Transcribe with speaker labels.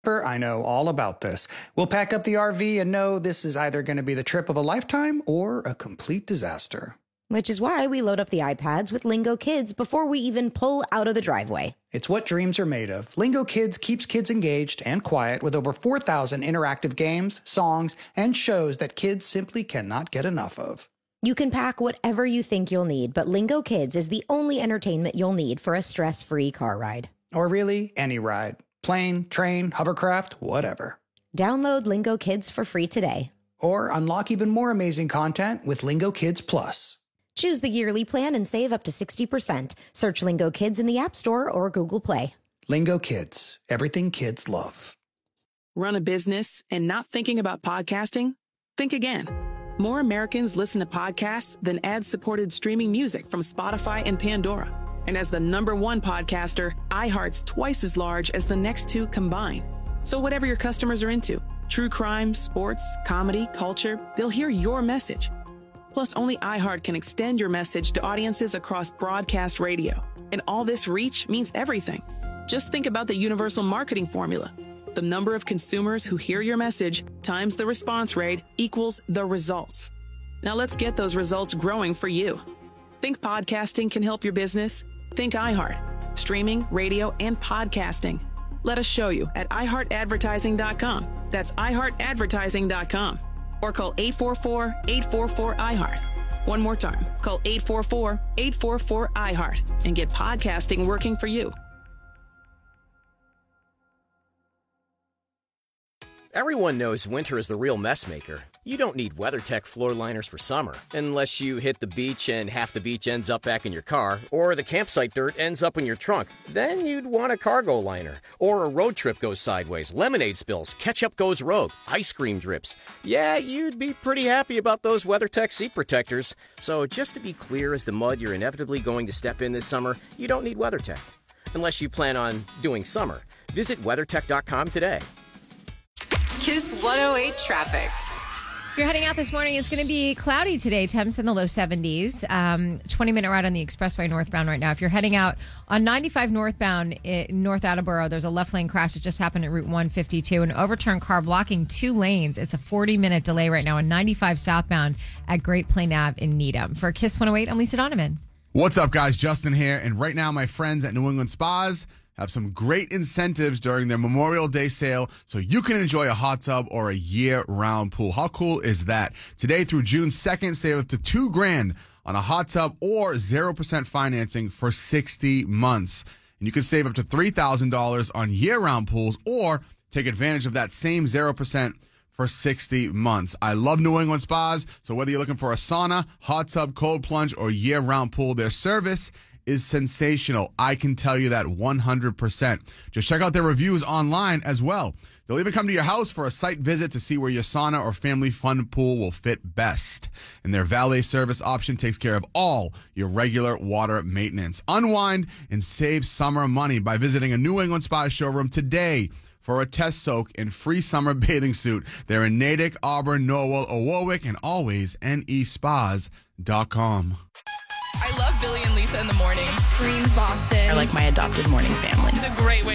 Speaker 1: I know all about this. We'll pack up the RV and know this is either going to be the trip of a lifetime or a complete disaster.
Speaker 2: Which is why we load up the iPads with Lingo Kids before we even pull out of the driveway.
Speaker 1: It's what dreams are made of. Lingo Kids keeps kids engaged and quiet with over 4,000 interactive games, songs, and shows that kids simply cannot get enough of.
Speaker 2: You can pack whatever you think you'll need, but Lingo Kids is the only entertainment you'll need for a stress-free car ride.
Speaker 1: Or really, any ride. Plane, train, hovercraft, whatever.
Speaker 2: Download Lingo Kids for free today.
Speaker 1: Or unlock even more amazing content with Lingo Kids Plus.
Speaker 2: Choose the yearly plan and save up to 60%. Search Lingo Kids in the App Store or Google Play.
Speaker 1: Lingo Kids, everything kids love.
Speaker 3: Run a business and not thinking about podcasting? Think again. More Americans listen to podcasts than ad-supported streaming music from Spotify and Pandora. And as the #1 podcaster, iHeart's twice as large as the next two combined. So whatever your customers are into, true crime, sports, comedy, culture, they'll hear your message. Plus, only iHeart can extend your message to audiences across broadcast radio. And all this reach means everything. Just think about the universal marketing formula. The number of consumers who hear your message times the response rate equals the results. Now let's get those results growing for you. Think podcasting can help your business? Think iHeart. Streaming, radio, and podcasting. Let us show you at iHeartAdvertising.com. That's iHeartAdvertising.com. Or call 844-844-iHeart. One more time. Call 844-844-iHeart and get podcasting working for you.
Speaker 4: Everyone knows winter is the real mess maker. You don't need WeatherTech floor liners for summer, unless you hit the beach and half the beach ends up back in your car, or the campsite dirt ends up in your trunk. Then you'd want a cargo liner, or a road trip goes sideways, lemonade spills, ketchup goes rogue, ice cream drips. Yeah, you'd be pretty happy about those WeatherTech seat protectors. So just to be clear as the mud you're inevitably going to step in this summer, you don't need WeatherTech. Unless you plan on doing summer. Visit WeatherTech.com today.
Speaker 5: Kiss 108 traffic.
Speaker 6: If you're heading out this morning, it's going to be cloudy today, temps in the low 70s. 20-minute ride on the expressway northbound right now. If you're heading out on 95 northbound North Attleboro, there's a left lane crash that just happened at Route 152. An overturned car blocking 2 lanes. It's a 40-minute delay right now on 95 southbound at Great Plain Ave in Needham. For Kiss 108, I'm Lisa Donovan.
Speaker 7: What's up, guys? Justin here. And right now, my friends at New England Spas have some great incentives during their Memorial Day sale so you can enjoy a hot tub or a year-round pool. How cool is that? Today through June 2nd, save up to $2,000 on a hot tub or 0% financing for 60 months. And you can save up to $3,000 on year-round pools or take advantage of that same 0% for 60 months. I love New England Spas, so whether you're looking for a sauna, hot tub, cold plunge, or year-round pool, their service is sensational. I can tell you that 100%. Just check out their reviews online as well. They'll even come to your house for a site visit to see where your sauna or family fun pool will fit best. And their valet service option takes care of all your regular water maintenance. Unwind and save summer money by visiting a New England Spa showroom today for a test soak and free summer bathing suit. They're in Natick, Auburn, Norwell, or Warwick, and always nespas.com.
Speaker 5: I love Billy and Lisa in the morning. Screams Boston.
Speaker 8: They're like my adopted morning family.
Speaker 5: It's a great way